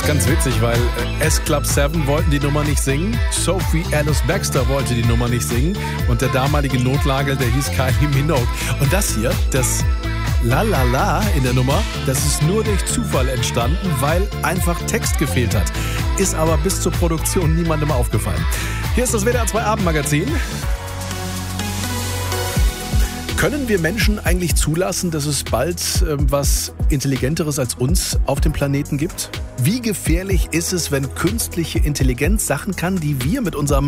ist ganz witzig, weil S-Club 7 wollten die Nummer nicht singen, Sophie Alice Baxter wollte die Nummer nicht singen und der damalige Notlage, der hieß Kylie Minogue. Und das hier, das La La La in der Nummer, das ist nur durch Zufall entstanden, weil einfach Text gefehlt hat. Ist aber bis zur Produktion niemandem aufgefallen. Hier ist das WDR 2 Abendmagazin. Können wir Menschen eigentlich zulassen, dass es bald was Intelligenteres als uns auf dem Planeten gibt? Wie gefährlich ist es, wenn künstliche Intelligenz Sachen kann, die wir mit unserem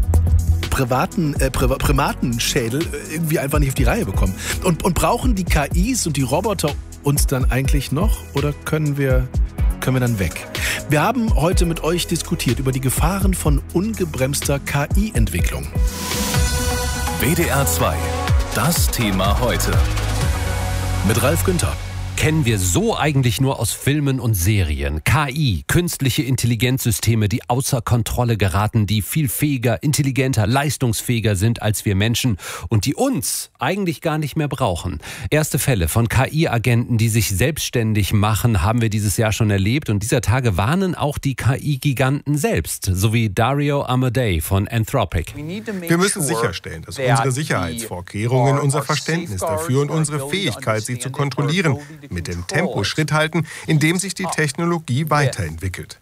Primatenschädel irgendwie einfach nicht auf die Reihe bekommen? Und brauchen die KIs und die Roboter uns dann eigentlich noch oder können wir dann weg? Wir haben heute mit euch diskutiert über die Gefahren von ungebremster KI-Entwicklung. WDR 2. Das Thema heute. Mit Ralf Günther. Kennen wir so eigentlich nur aus Filmen und Serien. KI, künstliche Intelligenzsysteme, die außer Kontrolle geraten, die viel fähiger, intelligenter, leistungsfähiger sind als wir Menschen und die uns eigentlich gar nicht mehr brauchen. Erste Fälle von KI-Agenten, die sich selbstständig machen, haben wir dieses Jahr schon erlebt und dieser Tage warnen auch die KI-Giganten selbst, sowie Dario Amodei von Anthropic. Wir müssen sicherstellen, dass unsere Sicherheitsvorkehrungen, unser Verständnis dafür und unsere Fähigkeit, sie zu kontrollieren, mit dem Tempo Schritt halten, in dem sich die Technologie weiterentwickelt.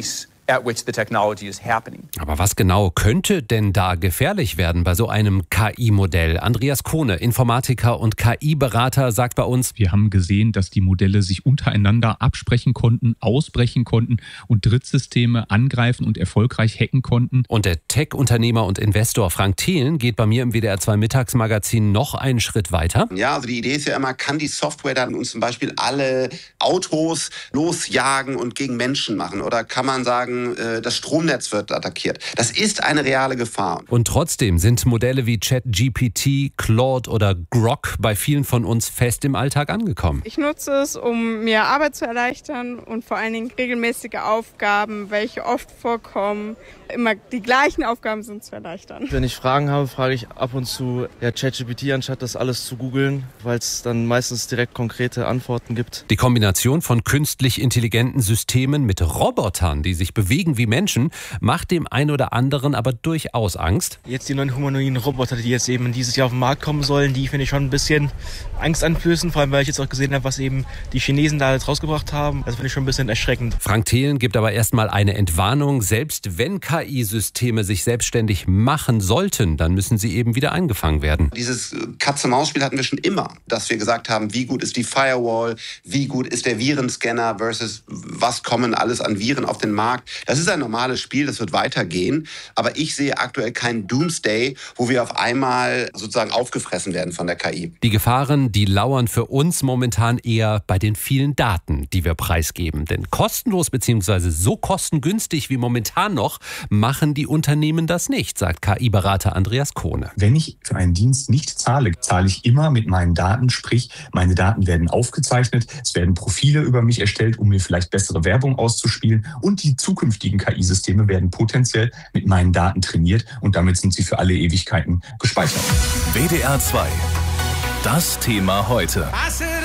Aber was genau könnte denn da gefährlich werden bei so einem KI-Modell? Andreas Kohne, Informatiker und KI-Berater, sagt bei uns: Wir haben gesehen, dass die Modelle sich untereinander absprechen konnten, ausbrechen konnten und Drittsysteme angreifen und erfolgreich hacken konnten. Und der Tech-Unternehmer und Investor Frank Thelen geht bei mir im WDR 2 Mittagsmagazin noch einen Schritt weiter. Ja, also die Idee ist ja immer, kann die Software dann uns zum Beispiel alle Autos losjagen und gegen Menschen machen? Oder kann man sagen, das Stromnetz wird attackiert. Das ist eine reale Gefahr. Und trotzdem sind Modelle wie ChatGPT, Claude oder Grok bei vielen von uns fest im Alltag angekommen. Ich nutze es, um mir Arbeit zu erleichtern und vor allen Dingen regelmäßige Aufgaben, welche oft vorkommen, immer die gleichen Aufgaben sind, zu erleichtern. Wenn ich Fragen habe, frage ich ab und zu ChatGPT, anstatt das alles zu googeln, weil es dann meistens direkt konkrete Antworten gibt. Die Kombination von künstlich intelligenten Systemen mit Robotern, die sich bewegen wie Menschen, macht dem einen oder anderen aber durchaus Angst. Jetzt die neuen humanoiden Roboter, die jetzt eben dieses Jahr auf den Markt kommen sollen, die finde ich schon ein bisschen angsteinflößend, vor allem weil ich jetzt auch gesehen habe, was eben die Chinesen da jetzt rausgebracht haben. Das finde ich schon ein bisschen erschreckend. Frank Thelen gibt aber erstmal eine Entwarnung. Selbst wenn KI-Systeme sich selbstständig machen sollten, dann müssen sie eben wieder eingefangen werden. Dieses Katz-und-Maus-Spiel hatten wir schon immer, dass wir gesagt haben, wie gut ist die Firewall, wie gut ist der Virenscanner versus was kommen alles an Viren auf den Markt. Das ist ein normales Spiel, das wird weitergehen. Aber ich sehe aktuell keinen Doomsday, wo wir auf einmal sozusagen aufgefressen werden von der KI. Die Gefahren, die lauern für uns momentan eher bei den vielen Daten, die wir preisgeben. Denn kostenlos bzw. so kostengünstig wie momentan noch machen die Unternehmen das nicht, sagt KI-Berater Andreas Kohne. Wenn ich für einen Dienst nicht zahle, zahle ich immer mit meinen Daten, sprich meine Daten werden aufgezeichnet, es werden Profile über mich erstellt, um mir vielleicht bessere Werbung auszuspielen und die zukünftigen KI-Systeme werden potenziell mit meinen Daten trainiert und damit sind sie für alle Ewigkeiten gespeichert. WDR 2. Das Thema heute. Was ist